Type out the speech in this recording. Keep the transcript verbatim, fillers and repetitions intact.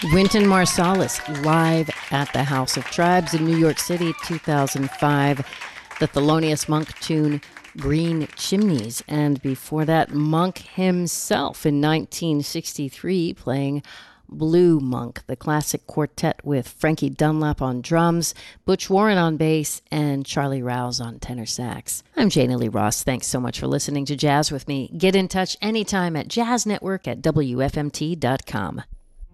Wynton Marsalis live at the House of Tribes in New York City, two thousand five. The Thelonious Monk tune Green Chimneys. And before that, Monk himself in nineteen sixty-three playing Blue Monk, the classic quartet with Frankie Dunlap on drums, Butch Warren on bass, and Charlie Rouse on tenor sax. I'm Jana Lee Ross. Thanks so much for listening to Jazz with me. Get in touch anytime at jazz network at W F M T dot com.